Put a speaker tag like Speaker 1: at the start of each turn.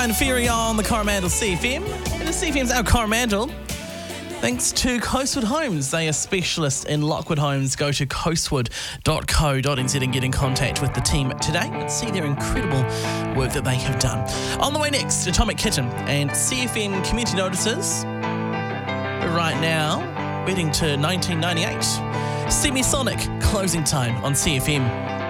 Speaker 1: Ryan Ferry on the Coromandel CFM. And the CFM's our Coromandel. Thanks to Coastwood Homes. They are specialists in Lockwood homes. Go to coastwood.co.nz and get in contact with the team today and see their incredible work that they have done. On the way next, Atomic Kitten and CFM community notices. But right now, heading to 1998. Semisonic, Closing Time on CFM.